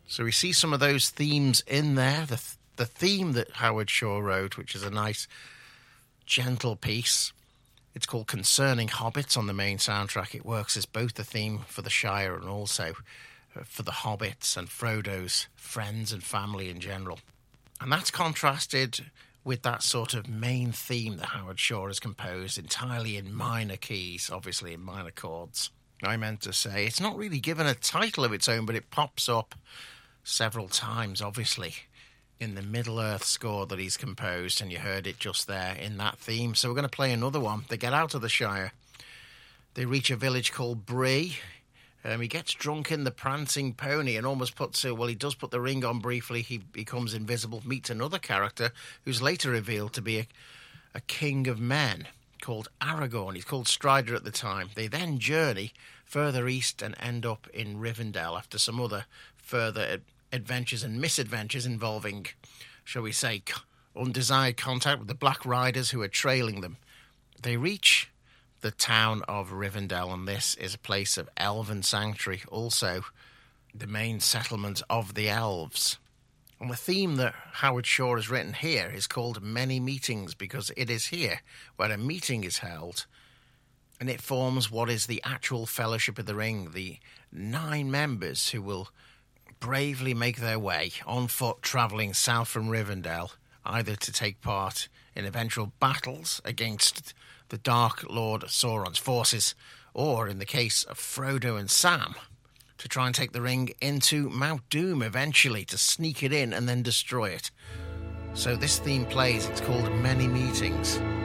So we see some of those themes in there. The theme that Howard Shore wrote, which is a nice, gentle piece. It's called Concerning Hobbits on the main soundtrack. It works as both the theme for the Shire and also for the Hobbits and Frodo's friends and family in general. And that's contrasted with that sort of main theme that Howard Shore has composed entirely in minor keys, obviously in minor chords. I meant to say, it's not really given a title of its own, but it pops up several times, obviously, in the Middle-earth score that he's composed, and you heard it just there in that theme. So we're going to play another one. They get out of the Shire. They reach a village called Bree. He gets drunk in the prancing pony and almost he does put the ring on briefly. He becomes invisible, meets another character who's later revealed to be a king of men called Aragorn. He's called Strider at the time. They then journey further east and end up in Rivendell after some other further adventures and misadventures involving, shall we say, undesired contact with the Black Riders who are trailing them. They reach the town of Rivendell, and this is a place of elven sanctuary, also the main settlement of the elves. And the theme that Howard Shore has written here is called Many Meetings, because it is here where a meeting is held, and it forms what is the actual Fellowship of the Ring, the 9 members who will bravely make their way on foot, travelling south from Rivendell, either to take part in eventual battles against the Dark Lord Sauron's forces, or in the case of Frodo and Sam, to try and take the ring into Mount Doom eventually, to sneak it in and then destroy it. So this theme plays, it's called Many Meetings.